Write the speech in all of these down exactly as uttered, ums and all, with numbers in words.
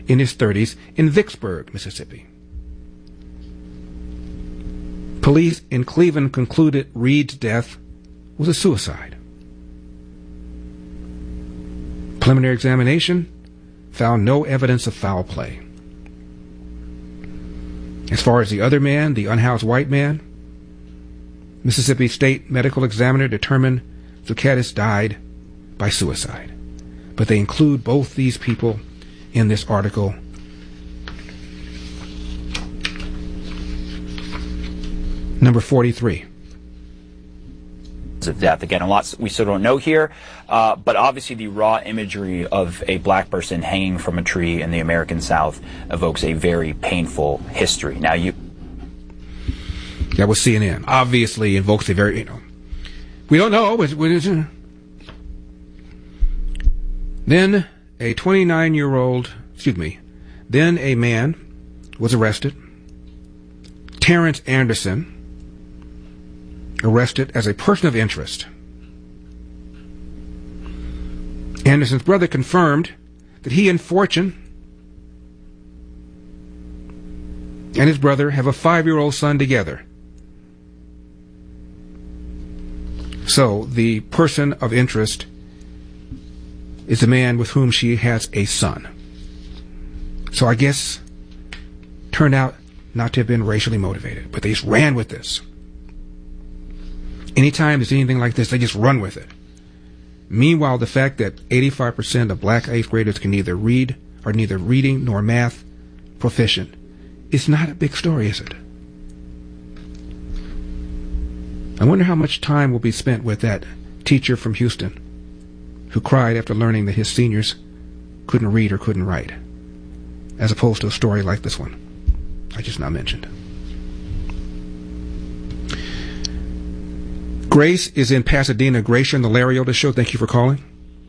in his thirties in Vicksburg, Mississippi. Police in Cleveland concluded Reed's death was a suicide. Preliminary examination found no evidence of foul play. As far as the other man, the unhoused white man, Mississippi State Medical Examiner determined Zucattis died by suicide. But they include both these people in this article. Number forty-three. Of death. Again, a lot we still don't know here, uh, but obviously the raw imagery of a black person hanging from a tree in the American South evokes a very painful history. Now, you... That was C N N. Obviously invokes a very, you know, we don't know. What, what is it? Then a twenty-nine-year-old, excuse me, then a man was arrested. Terrence Anderson, arrested as a person of interest. Anderson's brother confirmed that he and Fortune and his brother have a five-year-old son together. So the person of interest is the man with whom she has a son. So I guess turned out not to have been racially motivated, but they just ran with this. Anytime there's anything like this, they just run with it. Meanwhile, the fact that eighty-five percent of black eighth graders can neither read, are neither reading nor math proficient, is not a big story, is it? I wonder how much time will be spent with that teacher from Houston who cried after learning that his seniors couldn't read or couldn't write, as opposed to a story like this one I just now mentioned. Grace is in Pasadena. Grace, you're on the Larry Otis Show. Thank you for calling.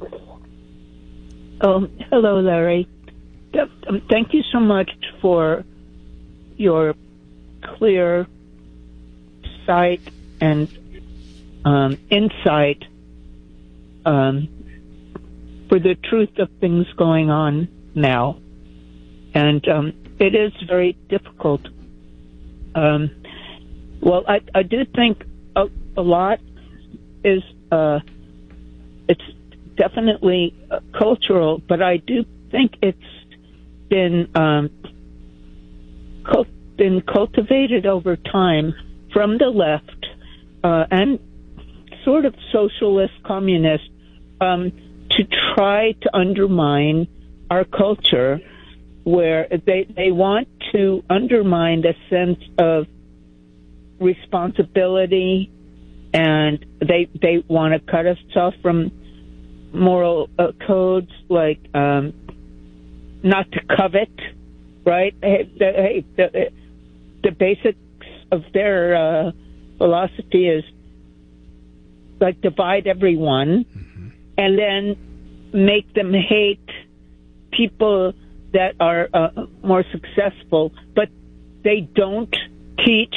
Oh, hello, Larry. Thank you so much for your clear sight and um, insight um, for the truth of things going on now. And um, it is very difficult. Um, well, I, I do think a, a lot is, uh, it's definitely uh, cultural, but I do think it's been, um, cult- been cultivated over time from the left uh, and sort of socialist, communist, um, to try to undermine our culture, where they they want to undermine the sense of responsibility, and they they want to cut us off from moral uh, codes like um, not to covet, right? Hey, the, hey, the, the basics of their uh, philosophy is like divide everyone, mm-hmm. and then make them hate people that are uh, more successful, but they don't teach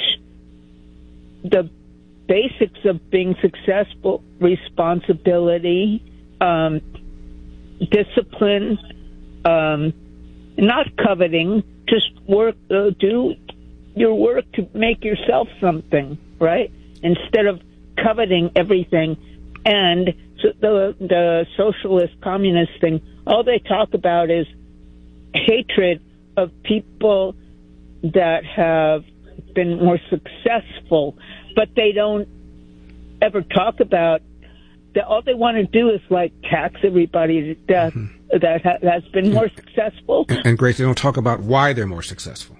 the basics of being successful: responsibility, um, discipline, um, not coveting, just work, uh, do your work to make yourself something, right? Instead of coveting everything. And so the the socialist communist thing, all they talk about is hatred of people that have been more successful, but they don't ever talk about that. All they want to do is like tax everybody to death mm-hmm. that ha- has been more successful. And, and Grace, they don't talk about why they're more successful.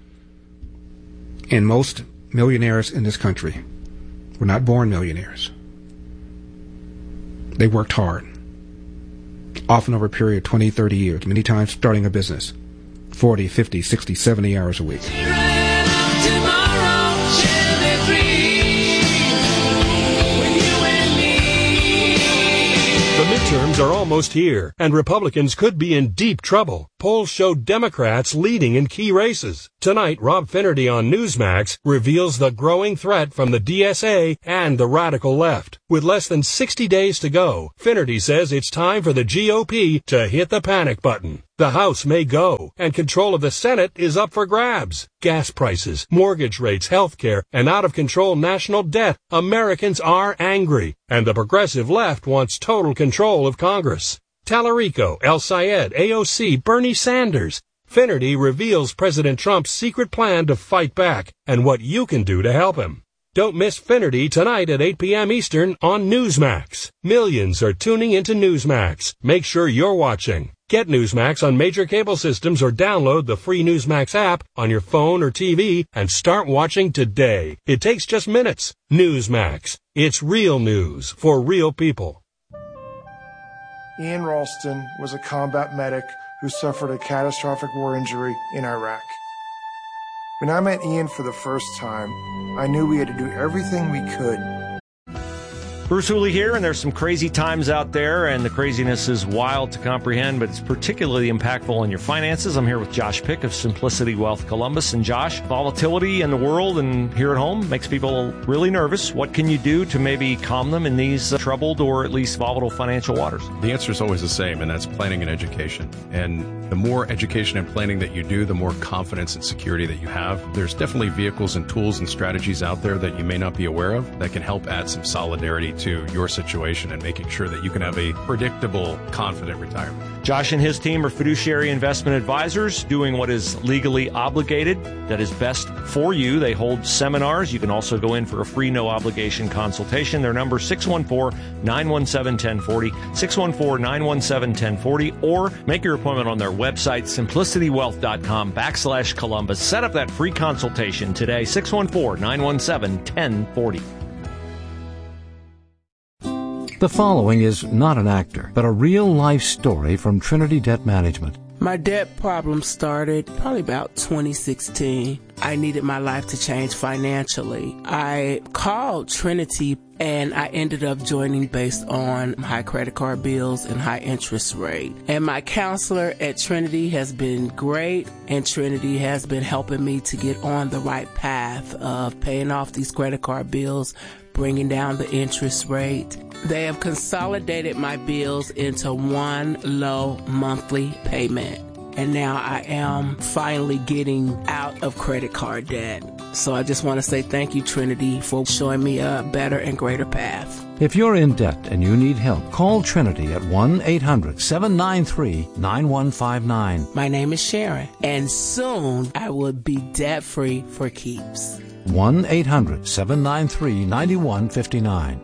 And most millionaires in this country were not born millionaires. They worked hard, often over a period of twenty, thirty years, many times starting a business, forty, fifty, sixty, seventy hours a week. The midterms elections are almost here, and Republicans could be in deep trouble. Polls show Democrats leading in key races. Tonight, Rob Finnerty on Newsmax reveals the growing threat from the D S A and the radical left. With less than sixty days to go, Finnerty says it's time for the G O P to hit the panic button. The House may go, and control of the Senate is up for grabs. Gas prices, mortgage rates, health care, and out-of-control national debt. Americans are angry, and the progressive left wants total control of Congress. Tallarico, El Sayed, A O C, Bernie Sanders. Finnerty reveals President Trump's secret plan to fight back and what you can do to help him. Don't miss Finnerty tonight at eight p.m. Eastern on Newsmax. Millions are tuning into Newsmax. Make sure you're watching. Get Newsmax on major cable systems or download the free Newsmax app on your phone or T V and start watching today. It takes just minutes. Newsmax. It's real news for real people. Ian Ralston was a combat medic who suffered a catastrophic war injury in Iraq. When I met Ian for the first time, I knew we had to do everything we could. Bruce Hooley here, and there's some crazy times out there, and the craziness is wild to comprehend, but it's particularly impactful on your finances. I'm here with Josh Pick of Simplicity Wealth Columbus. And Josh, volatility in the world and here at home makes people really nervous. What can you do to maybe calm them in these uh, troubled or at least volatile financial waters? The answer is always the same, and that's planning and education. And the more education and planning that you do, the more confidence and security that you have. There's definitely vehicles and tools and strategies out there that you may not be aware of that can help add some solidarity to your situation and making sure that you can have a predictable, confident retirement. Josh and his team are fiduciary investment advisors doing what is legally obligated that is best for you. They hold seminars. You can also go in for a free no-obligation consultation. Their number is six one four, nine one seven, one zero four zero, six one four, nine one seven, one zero four zero, or make your appointment on their website, simplicitywealth.com backslash Columbus. Set up that free consultation today, six one four, nine one seven, one zero four zero. The following is not an actor, but a real-life story from Trinity Debt Management. My debt problem started probably about twenty sixteen. I needed my life to change financially. I called Trinity, and I ended up joining based on high credit card bills and high interest rate. And my counselor at Trinity has been great, and Trinity has been helping me to get on the right path of paying off these credit card bills, bringing down the interest rate. They have consolidated my bills into one low monthly payment. And now I am finally getting out of credit card debt. So I just want to say thank you, Trinity, for showing me a better and greater path. If you're in debt and you need help, call Trinity at one eight hundred, seven nine three, nine one five nine. My name is Sharon, and soon I will be debt-free for keeps. one eight hundred, seven nine three, nine one five nine.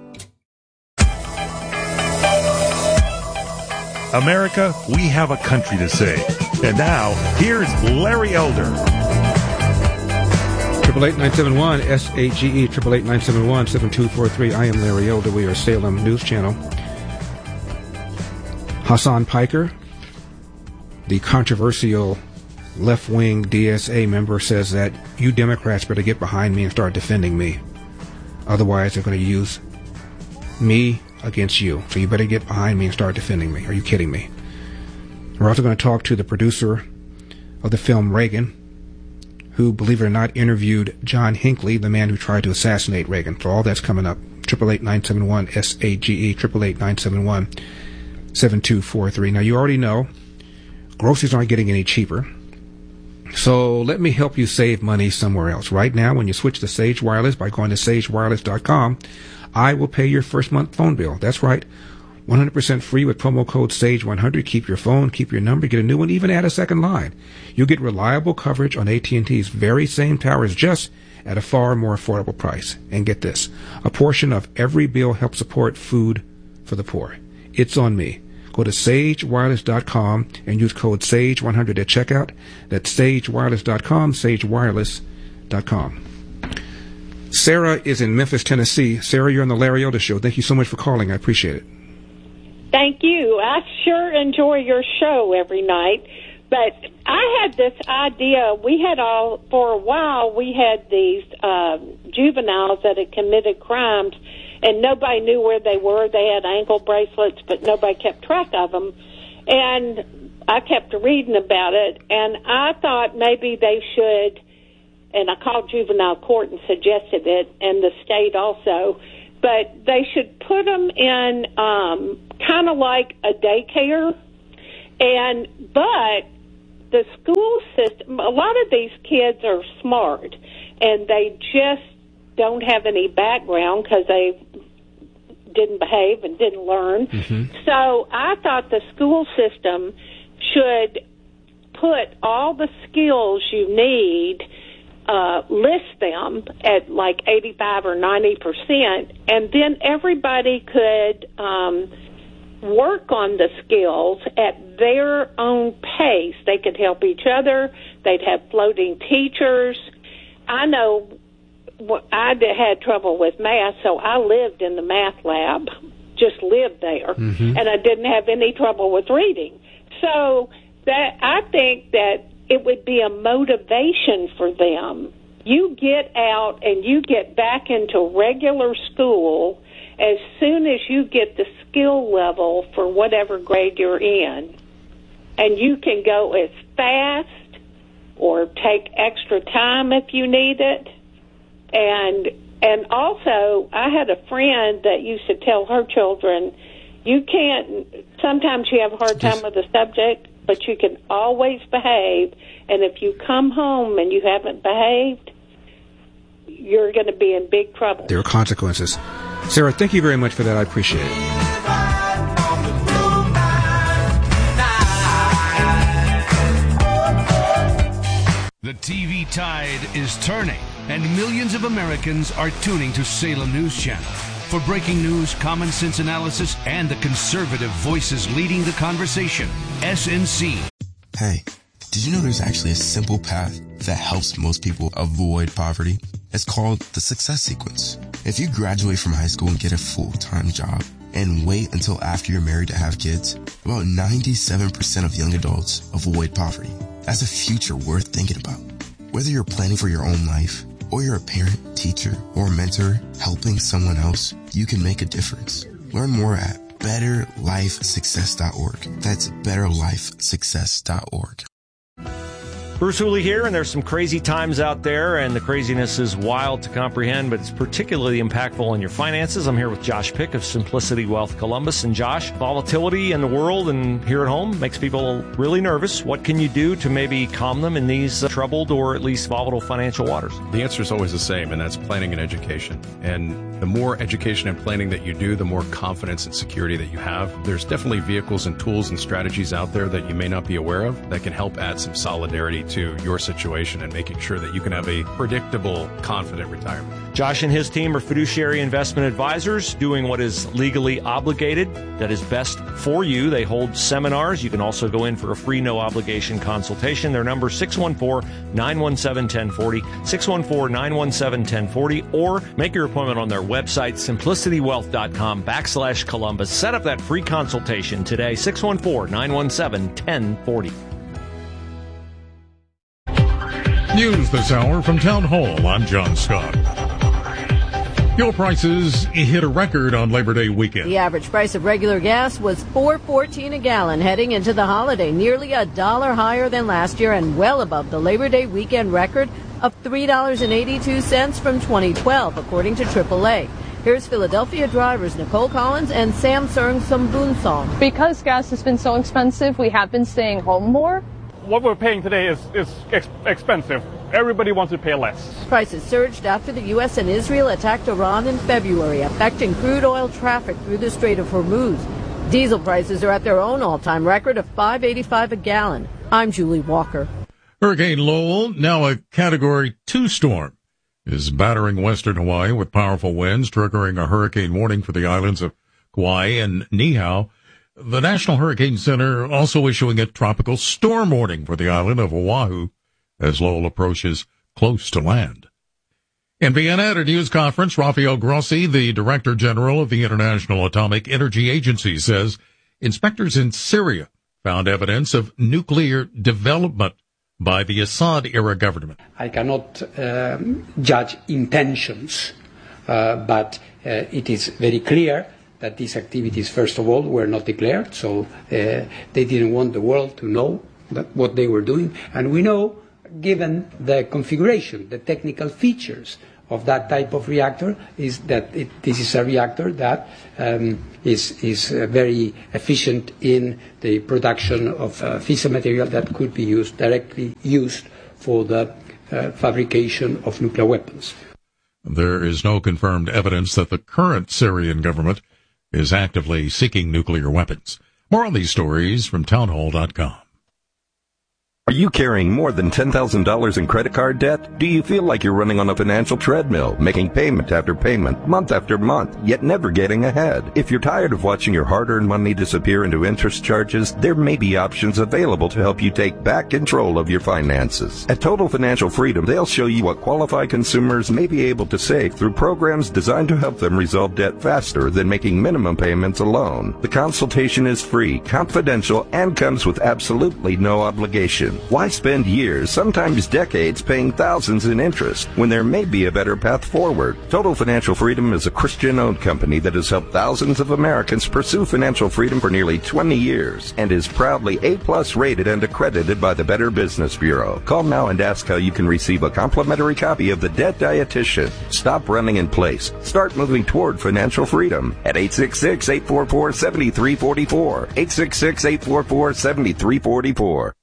America, we have a country to save. And now, here's Larry Elder. Triple eight nine seven one S A G E triple eight nine seven one seven two four three. I am Larry Elder. We are Salem News Channel. Hassan Piker, the controversial left-wing D S A member, says that you Democrats better get behind me and start defending me. Otherwise, they're going to use me against you. So you better get behind me and start defending me. Are you kidding me? We're also going to talk to the producer of the film Reagan, who, believe it or not, interviewed John Hinckley, the man who tried to assassinate Reagan. So all that's coming up. Triple eight nine seven one S A G E triple eight nine seven one seven two four three. Now you already know groceries aren't getting any cheaper. So let me help you save money somewhere else. Right now, when you switch to Sage Wireless by going to sage wireless dot com, I will pay your first month phone bill. That's right. one hundred percent free with promo code sage one hundred. Keep your phone, keep your number, get a new one, even add a second line. You'll get reliable coverage on A T and T's very same towers, just at a far more affordable price. And get this, a portion of every bill helps support food for the poor. It's on me. Go to sage wireless dot com and use code sage one hundred at checkout. That's sage wireless dot com, sage wireless dot com. Sarah is in Memphis, Tennessee. Sarah, you're on the Larry Elder Show. Thank you so much for calling. I appreciate it. Thank you. I sure enjoy your show every night. But I had this idea. We had all, for a while, we had these uh, juveniles that had committed crimes, and nobody knew where they were. They had ankle bracelets, but nobody kept track of them. And I kept reading about it, and I thought maybe they should, and I called juvenile court and suggested it, and the state also, but they should put them in um, kind of like a daycare. And but the school system, a lot of these kids are smart, and they just don't have any background because they didn't behave and didn't learn. Mm-hmm. So I thought the school system should put all the skills you need, uh, list them at like eighty-five or ninety percent, and then everybody could um, work on the skills at their own pace. They could help each other. They'd have floating teachers. I know I had trouble with math, so I lived in the math lab, just lived there, mm-hmm. and I didn't have any trouble with reading. So that I think that it would be a motivation for them. You get out and you get back into regular school as soon as you get the skill level for whatever grade you're in. And you can go as fast or take extra time if you need it. And and also, I had a friend that used to tell her children, you can't, sometimes you have a hard time with the subject, but you can always behave. And if you come home and you haven't behaved, you're going to be in big trouble. There are consequences. Sarah, thank you very much for that. I appreciate it. The T V tide is turning, and millions of Americans are tuning to Salem News Channel. For breaking news, common sense analysis, and the conservative voices leading the conversation, S N C. Hey, did you know there's actually a simple path that helps most people avoid poverty? It's called the Success Sequence. If you graduate from high school and get a full-time job and wait until after you're married to have kids, about ninety-seven percent of young adults avoid poverty. That's a future worth thinking about. Whether you're planning for your own life, or you're a parent, teacher, or mentor helping someone else, you can make a difference. Learn more at better life success dot org. That's better life success dot org. Bruce Hooley here, and there's some crazy times out there, and the craziness is wild to comprehend, but it's particularly impactful on your finances. I'm here with Josh Pick of Simplicity Wealth Columbus. And Josh, volatility in the world and here at home makes people really nervous. What can you do to maybe calm them in these uh, troubled or at least volatile financial waters? The answer is always the same, and that's planning and education. And the more education and planning that you do, the more confidence and security that you have. There's definitely vehicles and tools and strategies out there that you may not be aware of that can help add some solidarity to your situation and making sure that you can have a predictable, confident retirement. Josh and his team are fiduciary investment advisors doing what is legally obligated, that is best for you. They hold seminars. You can also go in for a free, no-obligation consultation. Their number is six one four, nine one seven, one oh four oh, six one four, nine one seven, one oh four oh, or make your appointment on their website, simplicity wealth dot com backslash Columbus. Set up that free consultation today, six one four, nine one seven, one oh four oh. News this hour from Town Hall. I'm John Scott. Fuel prices hit a record on Labor Day weekend. The average price of regular gas was four fourteen a gallon heading into the holiday, nearly a dollar higher than last year and well above the Labor Day weekend record of three dollars and eighty-two cents from twenty twelve, according to triple A. Here's Philadelphia drivers Nicole Collins and Samsung Sambunsong. Because gas has been so expensive, we have been staying home more. What we're paying today is, is ex- expensive. Everybody wants to pay less. Prices surged after the U S and Israel attacked Iran in February, affecting crude oil traffic through the Strait of Hormuz. Diesel prices are at their own all-time record of five eighty-five a gallon. I'm Julie Walker. Hurricane Lowell, now a Category two storm, is battering western Hawaii with powerful winds, triggering a hurricane warning for the islands of Kauai and Niihau. The National Hurricane Center also issuing a tropical storm warning for the island of Oahu as Lowell approaches close to land. In Vienna at a news conference, Rafael Grossi, the Director General of the International Atomic Energy Agency, says inspectors in Syria found evidence of nuclear development by the Assad-era government. I cannot um, judge intentions, uh, but uh, it is very clear that these activities, first of all, were not declared, so uh, they didn't want the world to know that what they were doing. And we know, given the configuration, the technical features of that type of reactor, is that it, this is a reactor that um, is, is uh, very efficient in the production of uh, fissile material that could be used, directly used for the uh, fabrication of nuclear weapons. There is no confirmed evidence that the current Syrian government is actively seeking nuclear weapons. More on these stories from townhall dot com. Are you carrying more than ten thousand dollars in credit card debt? Do you feel like you're running on a financial treadmill, making payment after payment, month after month, yet never getting ahead? If you're tired of watching your hard-earned money disappear into interest charges, there may be options available to help you take back control of your finances. At Total Financial Freedom, they'll show you what qualified consumers may be able to save through programs designed to help them resolve debt faster than making minimum payments alone. The consultation is free, confidential, and comes with absolutely no obligation. Why spend years, sometimes decades, paying thousands in interest when there may be a better path forward? Total Financial Freedom is a Christian-owned company that has helped thousands of Americans pursue financial freedom for nearly twenty years and is proudly A-plus rated and accredited by the Better Business Bureau. Call now and ask how you can receive a complimentary copy of The Debt Dietitian. Stop running in place. Start moving toward financial freedom at eight six six, eight four four, seven three four four, eight six six, eight four four, seven three four four.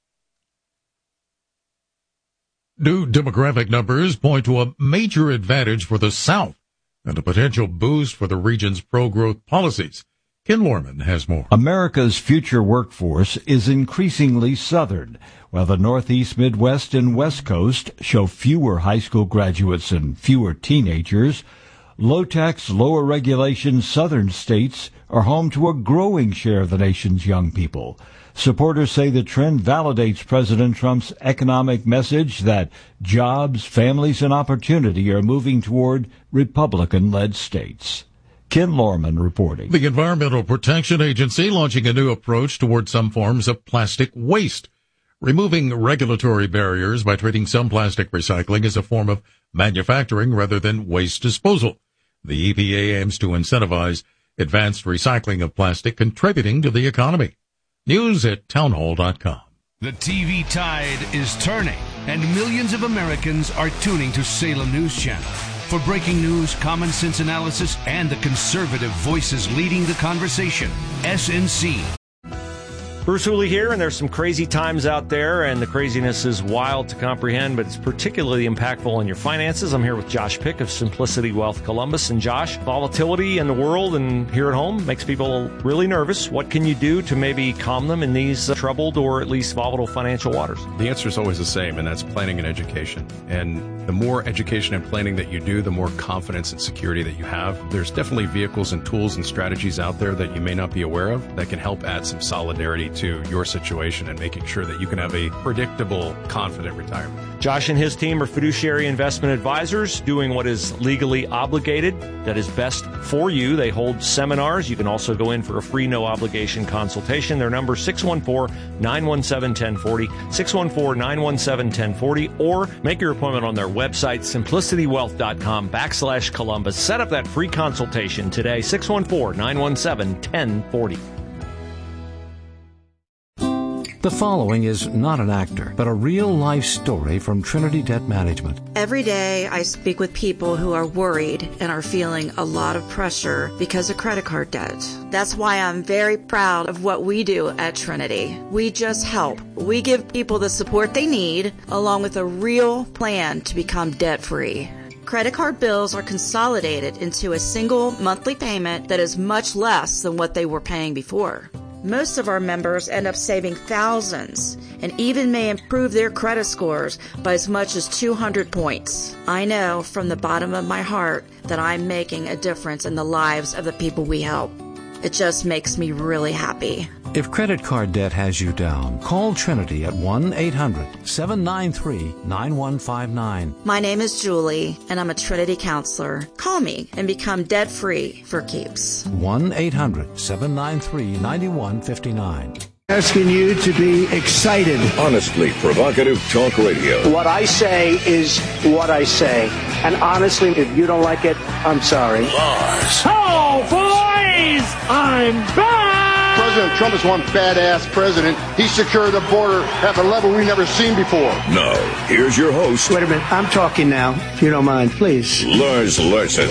New demographic numbers point to a major advantage for the South and a potential boost for the region's pro-growth policies. Ken Lorman has more. America's future workforce is increasingly Southern, while the Northeast, Midwest, and West Coast show fewer high school graduates and fewer teenagers. Low-tax, lower regulation Southern states are home to a growing share of the nation's young people. Supporters say the trend validates President Trump's economic message that jobs, families, and opportunity are moving toward Republican-led states. Ken Lorman reporting. The Environmental Protection Agency launching a new approach toward some forms of plastic waste, removing regulatory barriers by treating some plastic recycling as a form of manufacturing rather than waste disposal. The E P A aims to incentivize advanced recycling of plastic, contributing to the economy. News at townhall dot com. The T V tide is turning, and millions of Americans are tuning to Salem News Channel. For breaking news, common sense analysis, and the conservative voices leading the conversation, S N C. Bruce Hooley here, and there's some crazy times out there, and the craziness is wild to comprehend, but it's particularly impactful on your finances. I'm here with Josh Pick of Simplicity Wealth Columbus. And Josh, volatility in the world and here at home makes people really nervous. What can you do to maybe calm them in these uh, troubled or at least volatile financial waters? The answer is always the same, and that's planning and education. And the more education and planning that you do, the more confidence and security that you have. There's definitely vehicles and tools and strategies out there that you may not be aware of that can help add some solidarity to your situation and making sure that you can have a predictable, confident retirement. Josh and his team are fiduciary investment advisors doing what is legally obligated, that is best for you. They hold seminars. You can also go in for a free, no obligation consultation. Their number six one four, nine one seven, one oh four oh, six one four, nine one seven, one oh four oh, or make your appointment on their website, simplicitywealth.com backslash Columbus. Set up that free consultation today, six one four, nine one seven, one oh four oh. The following is not an actor, but a real-life story from Trinity Debt Management. Every day I speak with people who are worried and are feeling a lot of pressure because of credit card debt. That's why I'm very proud of what we do at Trinity. We just help. We give people the support they need, along with a real plan to become debt-free. Credit card bills are consolidated into a single monthly payment that is much less than what they were paying before. Most of our members end up saving thousands and even may improve their credit scores by as much as two hundred points. I know from the bottom of my heart that I'm making a difference in the lives of the people we help. It just makes me really happy. If credit card debt has you down, call Trinity at one eight hundred, seven nine three, nine one five nine. My name is Julie, and I'm a Trinity counselor. Call me and become debt-free for keeps. one eight hundred, seven nine three, nine one five nine. Asking you to be excited. Honestly provocative talk radio. What I say is what I say. And honestly, if you don't like it, I'm sorry. Lars. Oh, boys! I'm back! President Trump is one badass president. He secured the border at a level we've never seen before. Now, here's your host. Wait a minute. I'm talking now. If you don't mind, please. Lars Larson.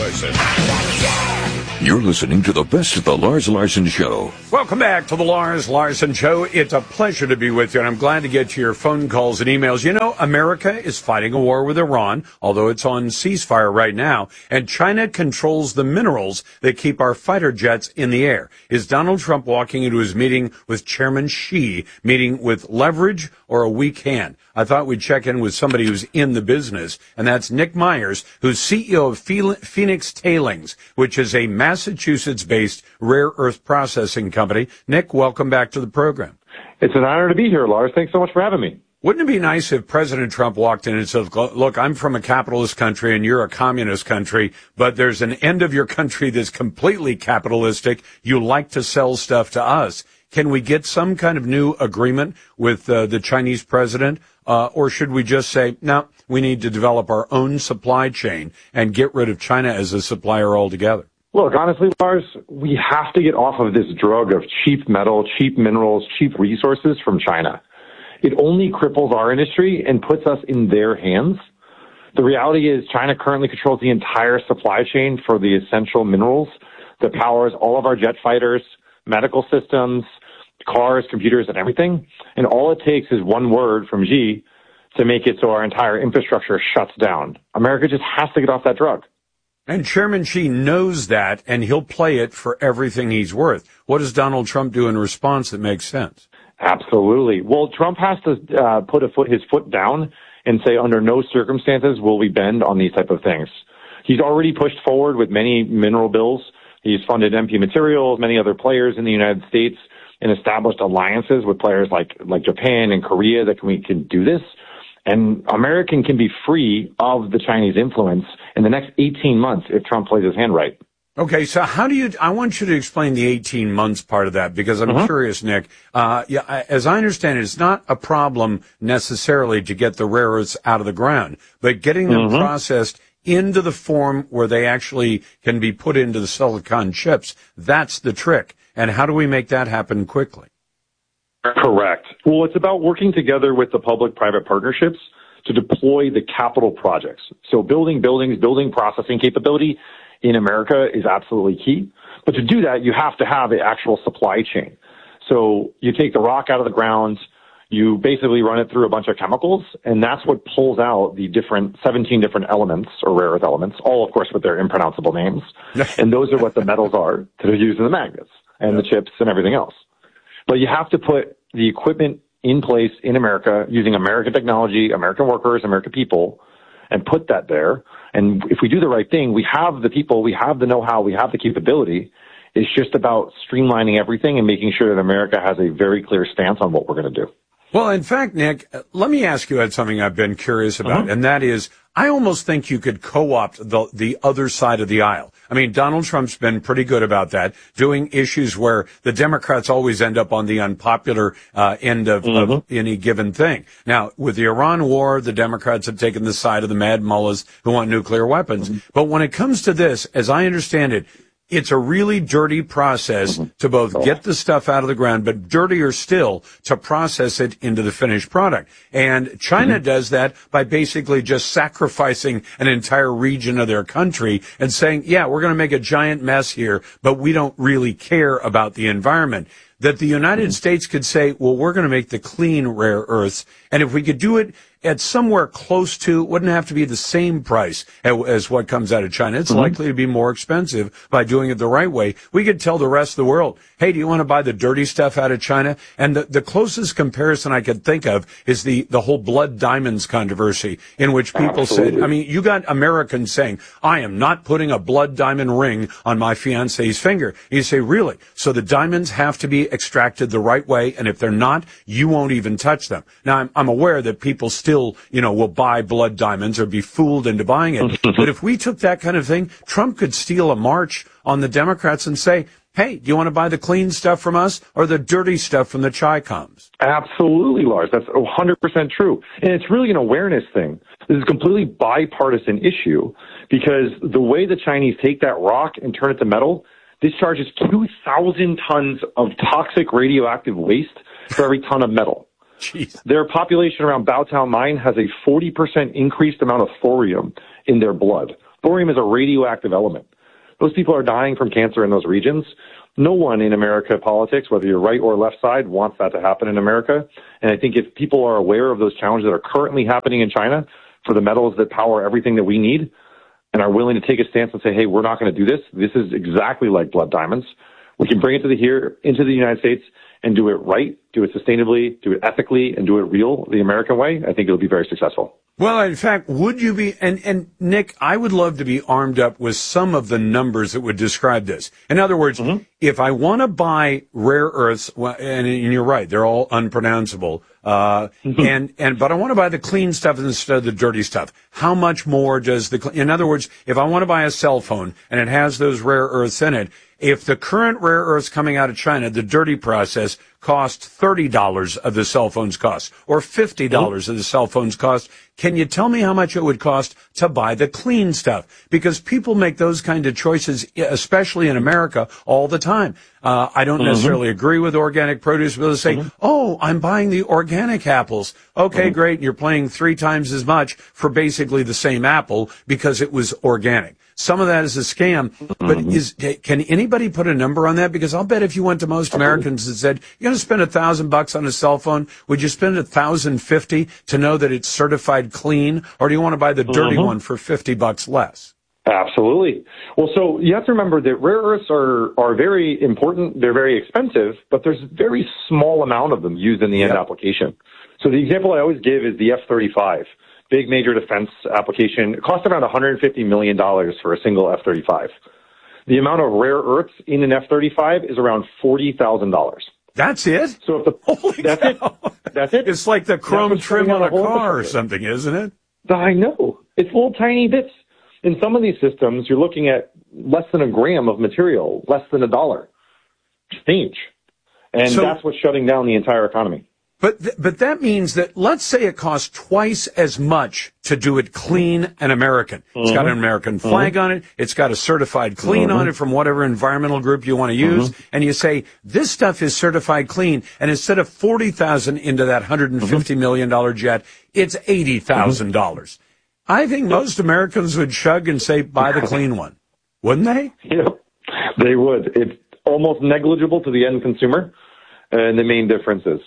You're listening to the best of the Lars Larson Show. Welcome back to the Lars Larson Show. It's a pleasure to be with you, and I'm glad to get to your phone calls and emails. You know, America is fighting a war with Iran, although it's on ceasefire right now, and China controls the minerals that keep our fighter jets in the air. Is Donald Trump walking into his meeting with Chairman Xi, meeting with leverage or a weak hand? I thought we'd check in with somebody who's in the business, and that's Nick Myers, who's C E O of Phoenix Tailings, which is a Massachusetts-based rare earth processing company. Nick, welcome back to the program. It's an honor to be here, Lars. Thanks so much for having me. Wouldn't it be nice if President Trump walked in and said, look, I'm from a capitalist country and you're a communist country, but there's an end of your country that's completely capitalistic. You like to sell stuff to us. Can we get some kind of new agreement with uh, the Chinese president? Uh, or should we just say, no, we need to develop our own supply chain and get rid of China as a supplier altogether? Look, honestly, Lars, we have to get off of this drug of cheap metal, cheap minerals, cheap resources from China. It only cripples our industry and puts us in their hands. The reality is China currently controls the entire supply chain for the essential minerals that powers all of our jet fighters, medical systems, cars, computers, and everything. And all it takes is one word from Xi to make it so our entire infrastructure shuts down. America just has to get off that drug. And Chairman Xi knows that, and he'll play it for everything he's worth. What does Donald Trump do in response that makes sense? Absolutely. Well, Trump has to uh, put a foot, his foot down and say, under no circumstances will we bend on these type of things. He's already pushed forward with many mineral bills. He's funded M P Materials, many other players in the United States, and established alliances with players like, like Japan and Korea that can, we can do this. And America can be free of the Chinese influence in the next eighteen months if Trump plays his hand right. Okay, so how do you, I want you to explain the eighteen months part of that, because I'm mm-hmm. curious, Nick. Uh, yeah, as I understand it, it's not a problem necessarily to get the rare earths out of the ground, but getting them mm-hmm. processed into the form where they actually can be put into the silicon chips. That's the trick. And how do we make that happen quickly? Correct. Well, it's about working together with the public-private partnerships to deploy the capital projects. So building buildings, building processing capability in America is absolutely key. But to do that, you have to have an actual supply chain. So you take the rock out of the ground, you basically run it through a bunch of chemicals, and that's what pulls out the different seventeen different elements or rare earth elements, all, of course, with their impronounceable names. And those are what the metals are that are used in the magnets and the chips and everything else. But you have to put the equipment in place in America using American technology, American workers, American people, and put that there. And if we do the right thing, we have the people, we have the know-how, we have the capability. It's just about streamlining everything and making sure that America has a very clear stance on what we're going to do. Well, in fact, Nick, let me ask you about something I've been curious about, uh-huh. and that is, I almost think you could co-opt the, the other side of the aisle. I mean, Donald Trump's been pretty good about that, doing issues where the Democrats always end up on the unpopular uh, end of, mm-hmm. of any given thing. Now, with the Iran war, the Democrats have taken the side of the mad mullahs who want nuclear weapons. Mm-hmm. But when it comes to this, as I understand it, it's a really dirty process mm-hmm. to both oh. get the stuff out of the ground, but dirtier still to process it into the finished product. And China mm-hmm. does that by basically just sacrificing an entire region of their country and saying, yeah, we're going to make a giant mess here, but we don't really care about the environment. That the United mm-hmm. States could say, well, we're going to make the clean rare earths. And if we could do it at somewhere close to, wouldn't have to be the same price as what comes out of China. It's mm-hmm. likely to be more expensive by doing it the right way. We could tell the rest of the world, hey, do you want to buy the dirty stuff out of China? And the, the closest comparison I could think of is the, the whole blood diamonds controversy, in which people Absolutely. said, I mean, you got Americans saying, I am not putting a blood diamond ring on my fiance's finger. You say, really? So the diamonds have to be extracted the right way, and if they're not, you won't even touch them. Now, I'm, I'm aware that people still Still, you know, will buy blood diamonds or be fooled into buying it. But if we took that kind of thing, Trump could steal a march on the Democrats and say, hey, do you want to buy the clean stuff from us or the dirty stuff from the Chi-Coms? Absolutely, Lars. That's one hundred percent true. And it's really an awareness thing. This is a completely bipartisan issue because the way the Chinese take that rock and turn it to metal discharges two thousand tons of toxic radioactive waste for every ton of metal. Jeez. Their population around Baotown Mine has a forty percent increased amount of thorium in their blood. Thorium is a radioactive element. Those people are dying from cancer in those regions. No one in America politics, whether you're right or left side, wants that to happen in America. And I think if people are aware of those challenges that are currently happening in China for the metals that power everything that we need and are willing to take a stance and say, hey, we're not going to do this. This is exactly like blood diamonds. We can bring it to the here into the United States and do it right, do it sustainably, do it ethically, and do it real, the American way. I think it'll be very successful. Well, in fact, would you be, and, and Nick, I would love to be armed up with some of the numbers that would describe this. In other words, mm-hmm. if I want to buy rare earths, well, and, and you're right, they're all unpronounceable, uh, mm-hmm. and, and, but I want to buy the clean stuff instead of the dirty stuff. How much more does the, in other words, if I want to buy a cell phone and it has those rare earths in it, if the current rare earths coming out of China, the dirty process, cost thirty dollars of the cell phone's cost, or fifty dollars of the cell phone's cost, can you tell me how much it would cost to buy the clean stuff? Because people make those kind of choices, especially in America, all the time. Uh, I don't mm-hmm. necessarily agree with organic produce, but they'll say, mm-hmm. oh, I'm buying the organic apples. Okay, mm-hmm. great. You're paying three times as much for basically the same apple because it was organic. Some of that is a scam, but mm-hmm. is can anybody put a number on that? Because I'll bet if you went to most Americans and said, you're going to spend a thousand bucks on a cell phone, would you spend a thousand fifty to know that it's certified clean, or do you want to buy the dirty mm-hmm. one for fifty bucks less? Absolutely. Well, so you have to remember that rare earths are, are very important. They're very expensive, but there's a very small amount of them used in the yep. end application. So the example I always give is the F thirty-five. Big major defense application. It costs around one hundred fifty million dollars for a single F thirty-five. The amount of rare earths in an F thirty-five is around forty thousand dollars. That's it? So if the, Holy that's cow. it. That's it. It's like the chrome trim on a car or something, isn't it? I know. It's little tiny bits. In some of these systems, you're looking at less than a gram of material, less than a dollar change. And so, that's what's shutting down the entire economy. But th- but that means that, let's say it costs twice as much to do it clean and American. Mm-hmm. It's got an American flag mm-hmm. on it. It's got a certified clean mm-hmm. on it from whatever environmental group you want to use. Mm-hmm. And you say, this stuff is certified clean. And instead of forty thousand dollars into that one hundred fifty million dollars jet, it's eighty thousand dollars. Mm-hmm. I think most Americans would shrug and say, buy the clean one. Wouldn't they? Yep, they would. It's almost negligible to the end consumer. And the main difference is,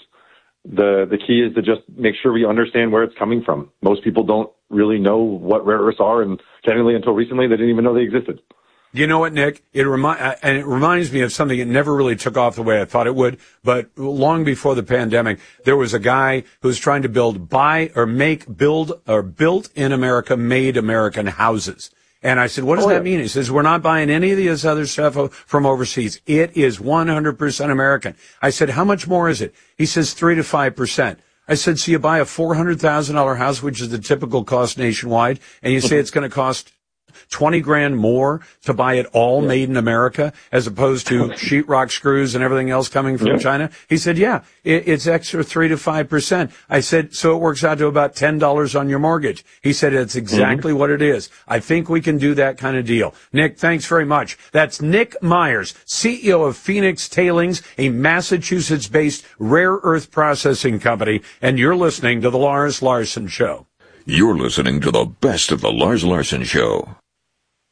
The the key is to just make sure we understand where it's coming from. Most people don't really know what rare earths are, and generally until recently, they didn't even know they existed. You know what, Nick? It remi- and it reminds me of something that never really took off the way I thought it would, but long before the pandemic, there was a guy who was trying to build, buy, or make, build, or built in America, made American houses. And I said, what does oh, that yeah. mean? He says, we're not buying any of this other stuff from overseas. It is one hundred percent American. I said, how much more is it? He says three to five percent. I said, so you buy a four hundred thousand dollars house, which is the typical cost nationwide, and you say it's going to cost twenty grand more to buy it all yeah. made in America as opposed to sheetrock screws and everything else coming from yeah. China? He said, yeah, it, it's extra three to five percent. I said, so it works out to about ten dollars on your mortgage. He said, it's exactly mm-hmm. what it is. I think we can do that kind of deal. Nick, thanks very much. That's Nick Myers, C E O of Phoenix Tailings, a Massachusetts-based rare earth processing company, and you're listening to The Lars Larson Show. You're listening to the best of The Lars Larson Show.